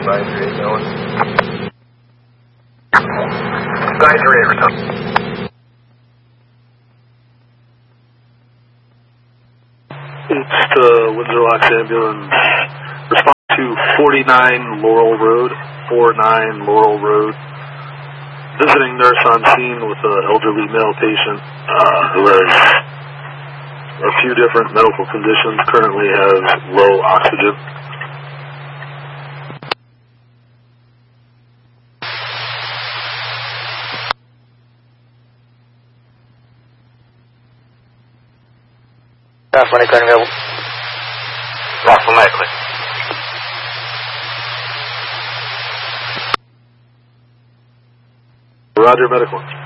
938 going. 938 return. It's the Windsor Locks ambulance. Respond to 49 Laurel Road, 49 Laurel Road. Visiting nurse on scene with an elderly male patient who has a few different medical conditions, currently has low oxygen. Rockland current available. Rockland Medically. Roger, medical.